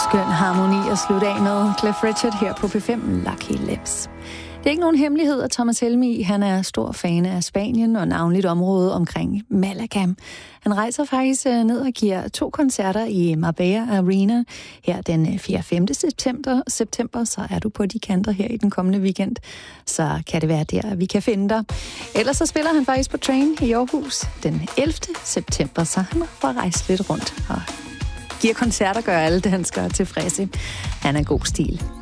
skøn harmoni at slutte af med. Cliff Richard her på P5, Lucky Lips. Det er ikke nogen hemmelighed, at Thomas Helmig, han er stor fan af Spanien og navnligt området omkring Malaga. Han rejser faktisk ned og giver 2 koncerter i Marbella Arena her den 4. og 5. september, så er du på de kanter her i den kommende weekend, så kan det være der, vi kan finde dig. Ellers så spiller han faktisk på Train i Aarhus den 11. september, så han får rejst lidt rundt og giver koncerter, gør alle danskere tilfredse. Han er god stil.